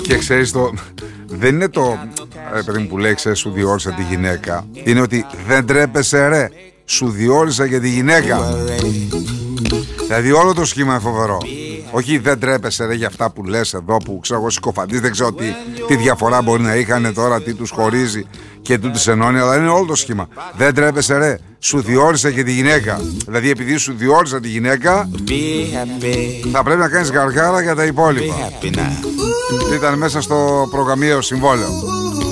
Και ξέρεις δεν είναι το παιδί μου που λέει ξέρεις, σου διόρισα τη γυναίκα. Είναι ότι δεν τρέπεσαι ρε, σου διόρισα και τη γυναίκα. Δηλαδή όλο το σχήμα είναι φοβερό. Όχι δεν τρέπεσαι ρε για αυτά που λες εδώ που ξέρω εγώ συκοφαντής. Δεν ξέρω τι διαφορά μπορεί να είχαν τώρα, τι τους χωρίζει και τι τους ενώνει. Αλλά είναι όλο το σχήμα. Δεν τρέπεσαι ρε, σου διόρισα και τη γυναίκα. Δηλαδή επειδή σου διόρισα τη γυναίκα θα πρέπει να κάνεις γαργάρα για τα υπόλοιπα. Ήταν μέσα στο προγραμμιαίο συμβόλαιο.